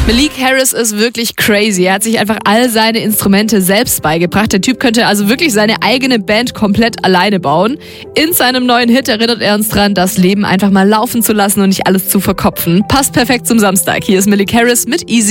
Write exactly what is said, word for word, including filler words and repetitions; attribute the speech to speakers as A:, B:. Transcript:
A: Malik Harris ist wirklich crazy. Er hat sich einfach all seine Instrumente selbst beigebracht. Der Typ könnte also wirklich seine eigene Band komplett alleine bauen. In seinem neuen Hit erinnert er uns dran, das Leben einfach mal laufen zu lassen und nicht alles zu verkopfen. Passt perfekt zum Samstag. Hier ist Malik Harris mit Easy.